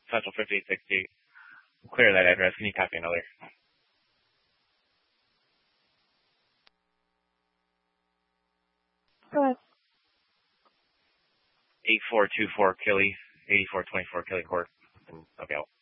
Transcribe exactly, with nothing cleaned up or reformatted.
Central fifty-eight sixty. Clear that address. Can you copy another? Go ahead. eight four two four Killy, eighty-four twenty-four Killy Court. And, okay,